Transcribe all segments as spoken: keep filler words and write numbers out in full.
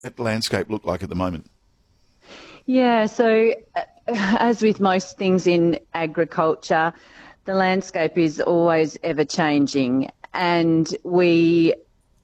that landscape look like at the moment? Yeah, so uh, as with most things in agriculture, the landscape is always ever changing, and we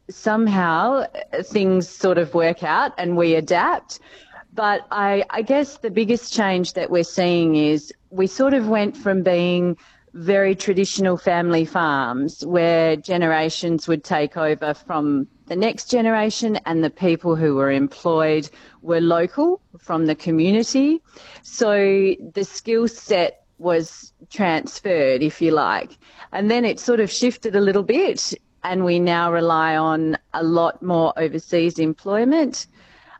somehow uh, things sort of work out and we adapt. But I, I guess the biggest change that we're seeing is we sort of went from being very traditional family farms where generations would take over from the next generation, and the people who were employed were local from the community. So the skill set was transferred, if you like. And then it sort of shifted a little bit, and we now rely on a lot more overseas employment.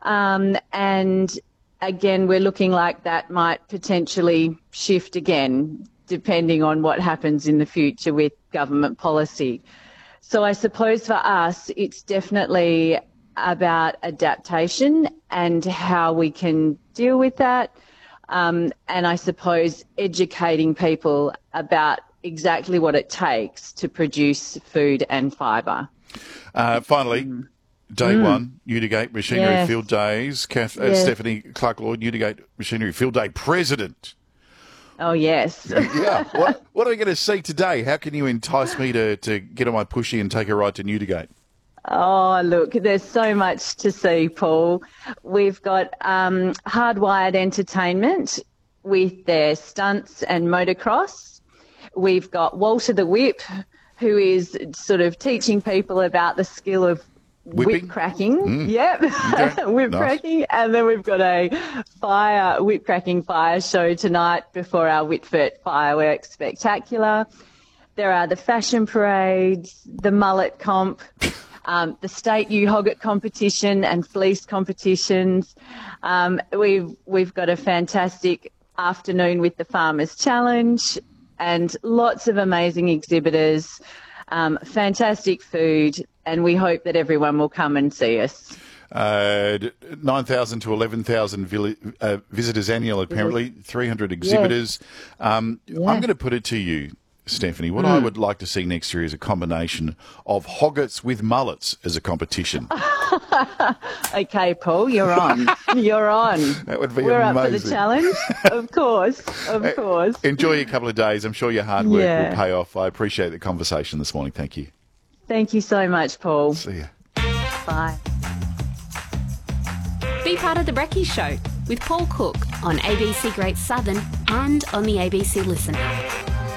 Um, and again, we're looking like that might potentially shift again, depending on what happens in the future with government policy. So I suppose for us, it's definitely about adaptation and how we can deal with that. Um, and I suppose educating people about exactly what it takes to produce food and fibre. Uh, finally, mm. day mm. one, Newdigate Machinery yes. Field Days. Kath, uh, yes. Stephanie Clark-Lloyd, Newdigate Machinery Field Day President. Oh, yes. yeah. What, what are we going to see today? How can you entice me to, to get on my pushy and take a ride to Newdigate? Oh, look, there's so much to see, Paul. We've got um, Hardwired Entertainment with their stunts and motocross. We've got Walter the Whip, who is sort of teaching people about the skill of Whipping? whip cracking. Mm. Yep, whip nice. cracking. And then we've got a fire whip cracking fire show tonight before our Whitford Fireworks Spectacular. There are the fashion parades, the mullet comp, um, the state U-Hogget competition and fleece competitions. Um, we've, we've got a fantastic afternoon with the Farmers Challenge and lots of amazing exhibitors, um, fantastic food, and we hope that everyone will come and see us. Uh, nine thousand to eleven thousand vi- uh, visitors annual, apparently, three hundred exhibitors. Yes. Um, yeah. I'm going to put it to you, Stephanie. What mm. I would like to see next year is a combination of hoggets with mullets as a competition. Okay, Paul, you're on. You're on. That would be We're amazing. We're up for the challenge. Of course, of course. Enjoy your couple of days. I'm sure your hard work yeah. will pay off. I appreciate the conversation this morning. Thank you. Thank you so much, Paul. See ya. Bye. Be part of the Brekkie Show with Paul Cook on A B C Great Southern and on the A B C Listen app.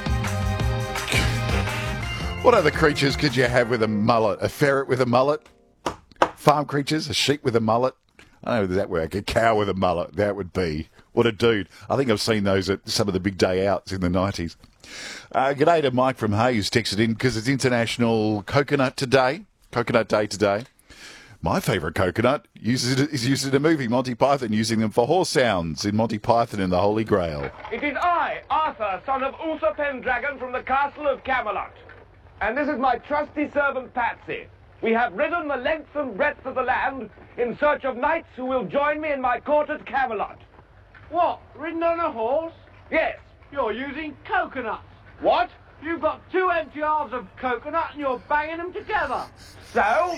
What other creatures could you have with a mullet? A ferret with a mullet? Farm creatures? A sheep with a mullet? I don't know if that work. A cow with a mullet. That would be. What a dude. I think I've seen those at some of the big day outs in the nineties. Uh, g'day to Mike from Hay, who's texted in because it's International Coconut Day. Coconut Day today. My favourite coconut uses it, is used in a movie, Monty Python, using them for horse sounds in Monty Python and the Holy Grail. It is I, Arthur, son of Uther Pendragon from the castle of Camelot. And this is my trusty servant Patsy. We have ridden the length and breadth of the land in search of knights who will join me in my court at Camelot. What, ridden on a horse? Yes. You're using coconuts. What? You've got two empty halves of coconut and you're banging them together. So?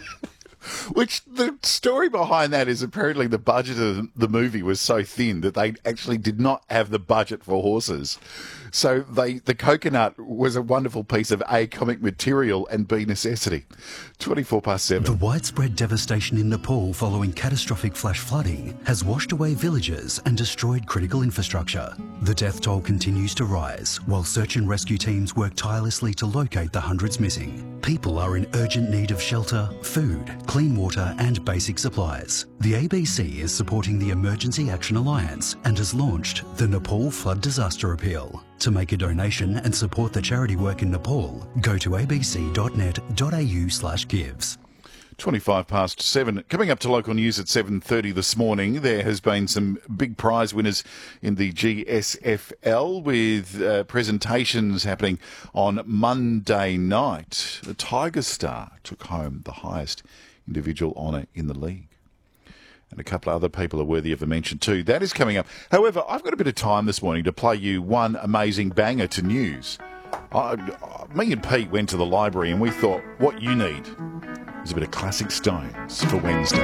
Which, the story behind that is apparently the budget of the movie was so thin that they actually did not have the budget for horses. So they the coconut was a wonderful piece of A, comic material, and B, necessity. twenty-four past seven. The widespread devastation in Nepal following catastrophic flash flooding has washed away villages and destroyed critical infrastructure. The death toll continues to rise while search and rescue teams work tirelessly to locate the hundreds missing. People are in urgent need of shelter, food, clean water and basic supplies. The A B C is supporting the Emergency Action Alliance and has launched the Nepal Flood Disaster Appeal. To make a donation and support the charity work in Nepal, go to abc.net.au slash gives. twenty-five past seven. Coming up to local news at seven thirty this morning, there has been some big prize winners in the G S F L with uh, presentations happening on Monday night. The Tiger Star took home the highest individual honour in the league. And a couple of other people are worthy of a mention too. That is coming up. However, I've got a bit of time this morning to play you one amazing banger to news. I, me and Pete went to the library and we thought, what you need is a bit of classic Stones for Wednesday.